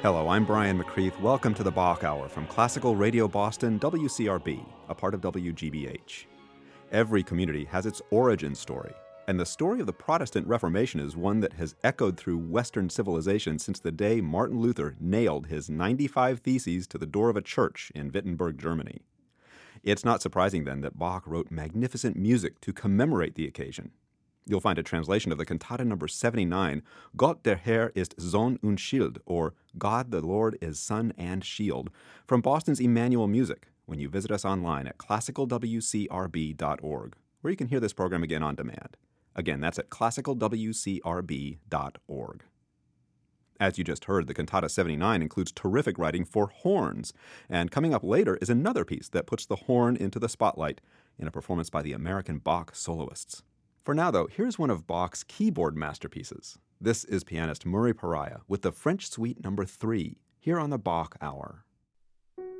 Hello, I'm Brian McCreath. Welcome to the Bach Hour from Classical Radio Boston, WCRB, a part of WGBH. Every community has its origin story, and the story of the Protestant Reformation is one that has echoed through Western civilization since the day Martin Luther nailed his 95 Theses to the door of a church in Wittenberg, Germany. It's not surprising, then, that Bach wrote magnificent music to commemorate the occasion. You'll find a translation of the cantata number 79, Gott der Herr ist Sohn und Schild, or God the Lord is Sun and Shield, from Boston's Emmanuel Music, when you visit us online at classicalwcrb.org, where you can hear this program again on demand. Again, that's at classicalwcrb.org. As you just heard, the Cantata 79 includes terrific writing for horns, and coming up later is another piece that puts the horn into the spotlight in a performance by the American Bach soloists. For now, though, here's one of Bach's keyboard masterpieces. This is pianist Murray Pariah with the French Suite No. 3, here on the Bach Hour.